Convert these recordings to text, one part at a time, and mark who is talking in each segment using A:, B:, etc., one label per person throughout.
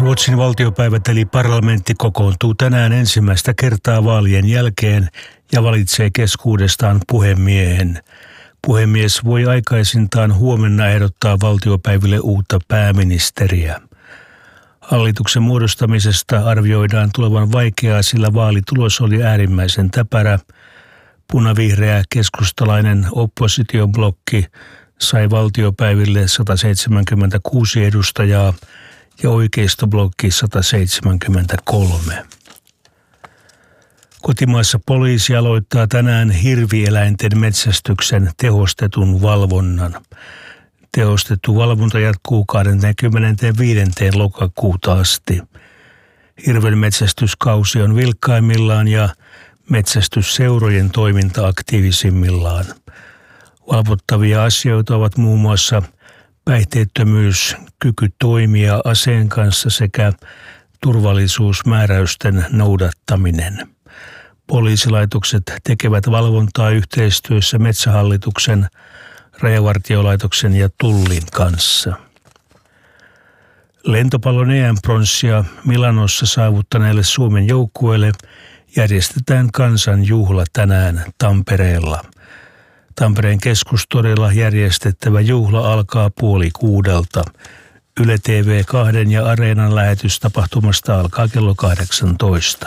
A: Ruotsin valtiopäivät eli parlamentti kokoontuu tänään ensimmäistä kertaa vaalien jälkeen ja valitsee keskuudestaan puhemiehen. Puhemies voi aikaisintaan huomenna ehdottaa valtiopäiville uutta pääministeriä. Hallituksen muodostamisesta arvioidaan tulevan vaikeaa, sillä vaalitulos oli äärimmäisen täpärä. Punavihreä keskustalainen oppositioblokki sai valtiopäiville 176 edustajaa ja oikeistoblokki 173. Kotimaassa poliisi aloittaa tänään hirvieläinten metsästyksen tehostetun valvonnan. Tehostettu valvonta jatkuu 25. lokakuuta asti. Hirven metsästyskausi on vilkkaimmillaan ja metsästysseurojen toiminta aktiivisimmillaan. Valvottavia asioita ovat muun muassa päihteettömyys, kyky toimia aseen kanssa sekä turvallisuusmääräysten noudattaminen. Poliisilaitokset tekevät valvontaa yhteistyössä Metsähallituksen, Rajavartiolaitoksen ja Tullin kanssa. Lentopallon EM-pronssia Milanossa saavuttaneelle Suomen joukkueelle järjestetään kansanjuhla tänään Tampereella. Tampereen keskustorilla järjestettävä juhla alkaa 5:30. Yle TV2 ja Areenan lähetys tapahtumasta alkaa kello 18.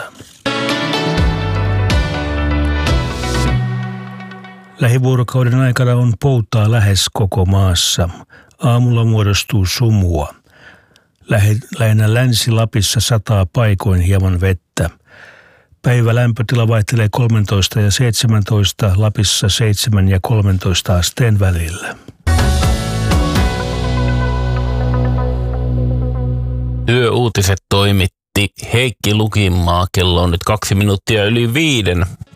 A: Lähivuorokauden aikana on poutaa lähes koko maassa. Aamulla muodostuu sumua. Lähinnä Länsi-Lapissa sataa paikoin hieman vettä. Päivä lämpötila vaihtelee 13 ja 17, Lapissa 7 ja 13 asteen välillä.
B: Yöuutiset toimitti Heikki Lukinmaa. Kello on nyt 2 minuuttia yli 5.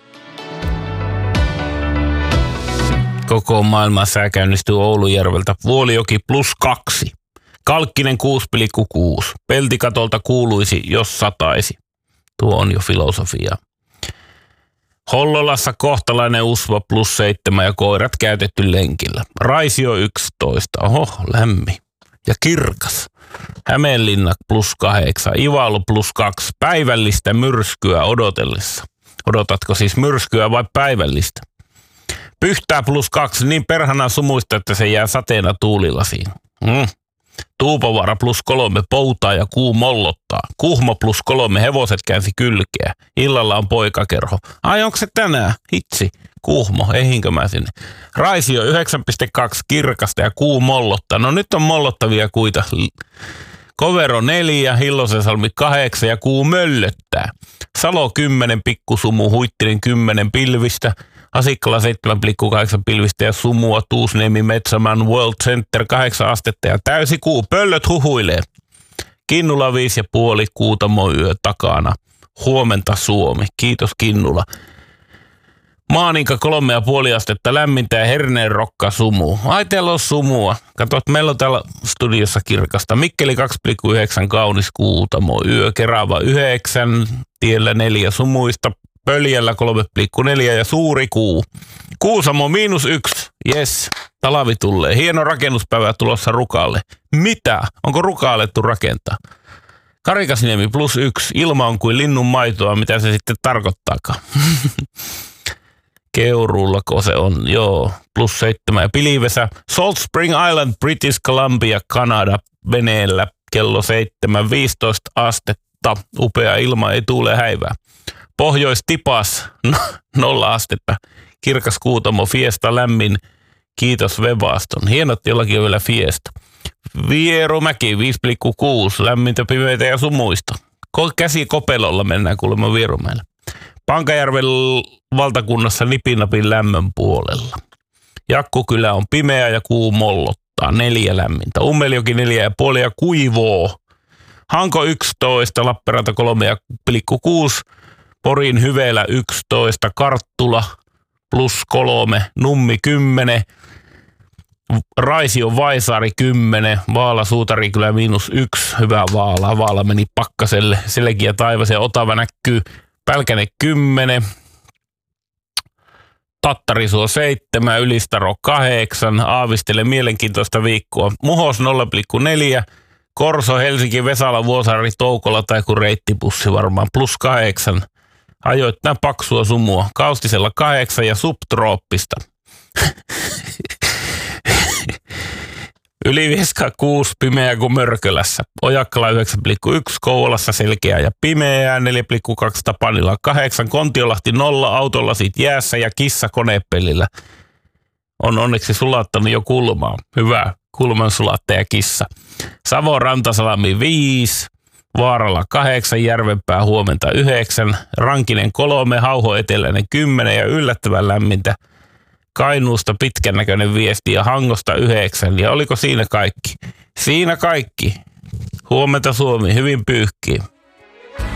B: Koko maailman sää käynnistyy Oulujärveltä. Vuolijoki +2. Kalkkinen 6,6. Peltikatolta kuuluisi, jos sataisi. Tuo on jo filosofia. Hollolassa kohtalainen usva +7 ja koirat käytetty lenkillä. Raisio 11. Oho, lämmin. Ja kirkas. Hämeenlinna +8. Ivalo +2. Päivällistä myrskyä odotellessa. Odotatko siis myrskyä vai päivällistä? Pyhtää +2. Niin perhana sumuista, että se jää sateena tuulilasiin. Tuupovaara +3, poutaa ja kuu mollottaa. Kuhmo +3, hevoset käänsi kylkeä. Illalla on poikakerho. Ai onko se tänään? Hitsi. Kuhmo, eihinkö mä sinne. Raisio 9,2, kirkasta ja kuu mollottaa. No nyt on mollottavia kuita. Kovero 4, Hillosensalmi 8 ja kuu möllöttää. Salo 10, pikkusumu, Huittinen 10 pilvistä. Asikkala 7,8 pilvistä ja sumua, Tuusniemi, Metsäman, World Center 8 astetta ja täysi kuu. Pöllöt huhuilee. Kinnula 5,5, Kuutamo yö takana. Huomenta Suomi. Kiitos Kinnula. Maaninka 3,5 astetta lämmintä ja Herneen rokka sumuu. Ai teillä on sumua. Kato, meillä on täällä studiossa kirkasta. Mikkeli 2,9, kaunis Kuutamo yö. Kerava 9, tiellä 4 sumuista. Pöljällä 3,4 ja suuri kuu. Kuusamo -1. Jes, talvi tulee. Hieno rakennuspäivä tulossa Rukalle. Mitä? Onko Ruka alettu rakentaa? Karikasniemi +1. Ilma on kuin linnun maitoa. Mitä se sitten tarkoittaakaan? Keuruullako se on? Joo, +7. Ja Pilivesä. Salt Spring Island, British Columbia, Kanada. Veneellä kello 7, 15 astetta. Upea ilma, ei tuule häivää. Pohjois-Tipas, 0 astetta. Kirkas Kuutamo, Fiesta lämmin. Kiitos Webaston. Hienot jollakin on vielä Fiesta. Vierumäki 5,6. Lämmintä, pimeitä ja sumuista. Käsi kopelolla mennään kuulemma Vierumäelle. Pankajärven valtakunnassa nipinapin lämmön puolella. Jakkukylä on pimeä ja kuu mollottaa. 4 lämmintä. Ummeljoki 4,5 ja kuivoo. Hanko 11, Lappeenranta 3,6. Porin Hyvelä 11, Karttula +3, Nummi 10, Raisio Vaisaari 10, Vaala Suutarikylä -1, hyvä Vaala. Vaala meni pakkaselle, Selkiä taivas ja Otava näkyy, Pälkäne 10, Tattarisuo 7, Ylistaro 8, Aavistele mielenkiintoista viikkoa, Muhos 0,4, Korso, Helsinki, Vesala, Vuosaari, Toukola tai kun reittipussi varmaan. +8. Ajoittain paksua sumua. Kaustisella 8 ja subtrooppista. Ylivieska 6, pimeää kuin Mörkölässä. Ojakkala 9,1, Kouvolassa selkeää ja pimeää 4,2, Tapanilla 8, Kontiolahti 0, autolasit jäässä ja kissa konepellillä. On onneksi sulattanut jo kulmaa. Hyvä, kulman sulattaja kissa. Savon Rantasalami 5, Vaaralla 8, Järvenpää huomenta 9, Rankinen 3, Hauho eteläinen 10 ja yllättävän lämmintä. Kainuusta pitkänäköinen viesti ja Hangosta 9. Ja oliko siinä kaikki? Siinä kaikki. Huomenta Suomi, hyvin pyyhkii.